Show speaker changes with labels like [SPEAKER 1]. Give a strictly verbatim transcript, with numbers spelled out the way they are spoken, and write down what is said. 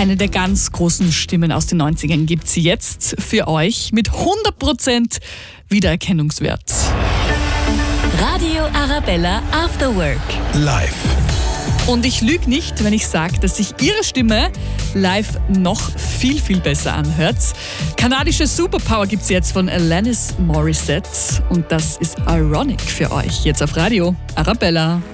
[SPEAKER 1] Eine der ganz großen Stimmen aus den neunzigern gibt sie jetzt für euch mit hundert Prozent Wiedererkennungswert.
[SPEAKER 2] Radio Arabella After Work.
[SPEAKER 3] Live.
[SPEAKER 1] Und ich lüge nicht, wenn ich sage, dass sich ihre Stimme live noch viel, viel besser anhört. Kanadische Superpower gibt's jetzt von Alanis Morissette und das ist Ironic für euch jetzt auf Radio Arabella.